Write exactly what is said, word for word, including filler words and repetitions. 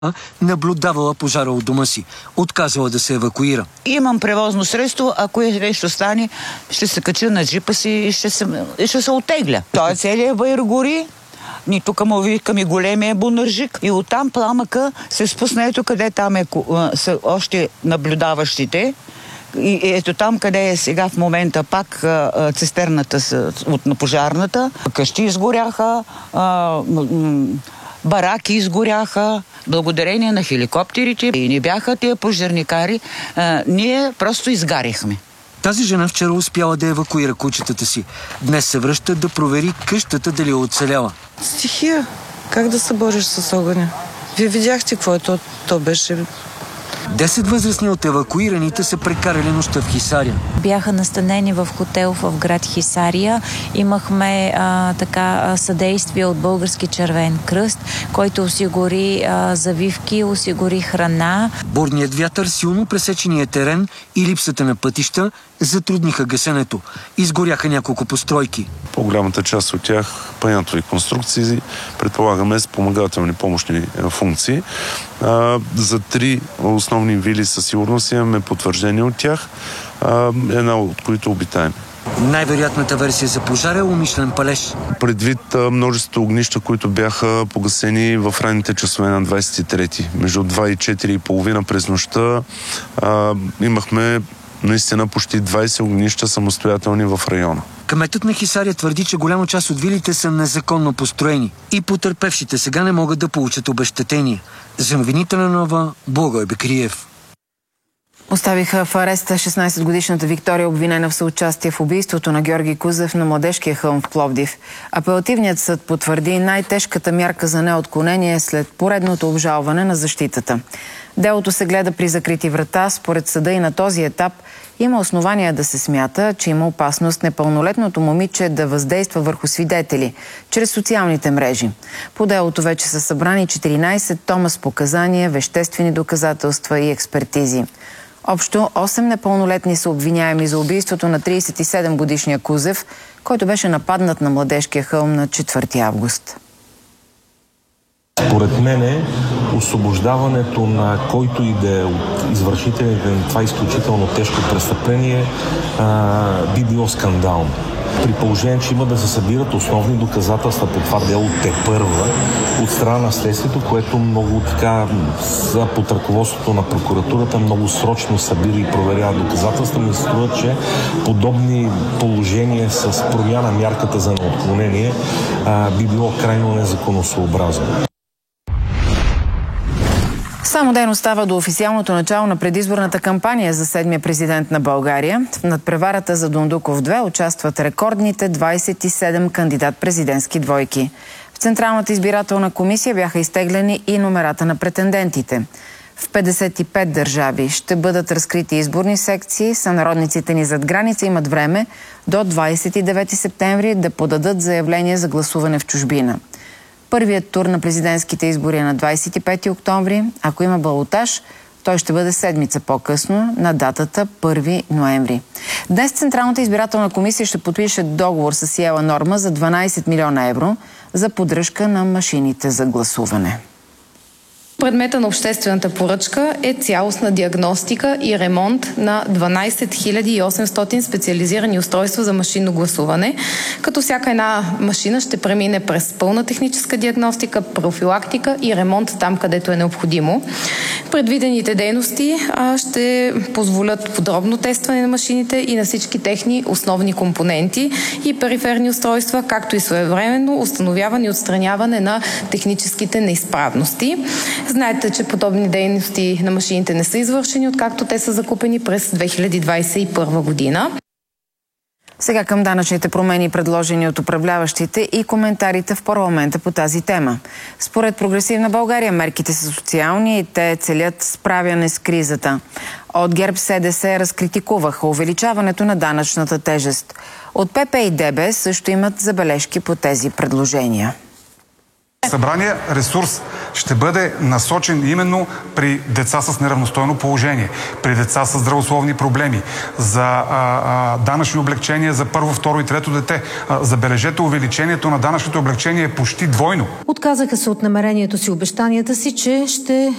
наблюдавала пожара от дома си. Отказала да се евакуира. Имам превозно средство, ако нещо стане, ще се кача на джипа си и ще се, и ще се отегля. Той целият байр гори. Ни тук му викаме големия бунържик. И оттам пламъка се спусна ето къде там е, са още наблюдаващите. И ето там, къде е сега в момента пак а, цистерната с, от на пожарната. Къщи изгоряха, а, м, бараки изгоряха, благодарение на хеликоптерите. И не бяха тия пожарникари. А, ние просто изгарихме. Тази жена вчера успяла да евакуира кучетата си. Днес се връща да провери къщата дали е оцеляла. Стихия. Как да се бориш с огъня? Вие видяхте какво е то, то беше... Десет възрастни от евакуираните са прекарали нощта в Хисаря. Бяха настанени в хотел в град Хисария. Имахме а, така съдействие от Български червен кръст, който осигури а, завивки, осигури храна. Бурният вятър, силно пресечения терен и липсата на пътища затрудниха гасенето. Изгоряха няколко постройки. По-голямата част от тях панятови конструкции, предполагаме спомагателни помощни функции. А, за три основни вили със сигурност имаме потвърждение от тях, а, една от които обитаеми. Най-вероятната версия за пожара е умишлен палеж. Предвид а, множеството огнища, които бяха погасени в ранните часове на двадесет и трети, между два и четири и половина през нощта, а, имахме наистина почти двадесет огнища самостоятелни в района. Кметът на Хисаря твърди, че голяма част от вилите са незаконно построени и потърпевшите сега не могат да получат обезщетения. За новините на Нова, Благой Бекриев. Оставиха в ареста шестнадесетгодишната Виктория, обвинена в съучастие в убийството на Георги Кузев на Младежкия хълм в Пловдив. Апелативният съд потвърди най-тежката мярка за неотклонение след поредното обжалване на защитата. Делото се гледа при закрити врата. Според съда и на този етап има основания да се смята, че има опасност непълнолетното момиче да въздейства върху свидетели чрез социалните мрежи. По делото вече са събрани четиринадесет тома с показания, веществени доказателства и експертизи. Общо осем непълнолетни са обвиняеми за убийството на тридесет и седемгодишния Кузев, който беше нападнат на Младежкия хълм на четвърти август. Според мене, освобождаването на който и да е от извършителите на това изключително тежко престъпление а, би било скандално. При положение, че има да се събират основни доказателства по това дело тепърва от страна на следствието, което много така под ръководството на прокуратурата много срочно събира и проверява доказателства, ми се струва, че подобни положения с промяна мярката за неотклонение а, би било крайно незаконосъобразно. Само ден остава до официалното начало на предизборната кампания за седмия президент на България. В надпреварата за Дондуков две участват рекордните двадесет и седем кандидат-президентски двойки. В Централната избирателна комисия бяха изтеглени и номерата на претендентите. В петдесет и пет държави ще бъдат разкрити изборни секции. Сънародниците ни зад граница имат време до двадесет и девети септември да подадат заявление за гласуване в чужбина. Първият тур на президентските избори е на двадесет и пети октомври. Ако има балотаж, той ще бъде седмица по-късно на датата първи ноември. Днес Централната избирателна комисия ще подпише договор с Сиела Норма за дванадесет милиона евро за поддръжка на машините за гласуване. Предмета на обществената поръчка е цялостна диагностика и ремонт на дванадесет хиляди и осемстотин специализирани устройства за машинно гласуване, като всяка една машина ще премине през пълна техническа диагностика, профилактика и ремонт там, където е необходимо. Предвидените дейности а, ще позволят подробно тестване на машините и на всички техни основни компоненти и периферни устройства, както и своевременно установяване и отстраняване на техническите неизправности. Знаете, че подобни дейности на машините не са извършени, откакто те са закупени през две хиляди двадесет и първа година. Сега към данъчните промени, предложени от управляващите, и коментарите в парламента по тази тема. Според Прогресивна България мерките са социални и те целят справяне с кризата. От ГЕРБ СДС разкритикуваха увеличаването на данъчната тежест. От ПП и ДБ също имат забележки по тези предложения. Събрания ресурс ще бъде насочен именно при деца с неравностойно положение, при деца с здравословни проблеми, за а, а, данъчни облегчения за първо, второ и трето дете. А, забележете, увеличението на данъчните облегчения е почти двойно. Отказаха се от намерението си, обещанията си, че ще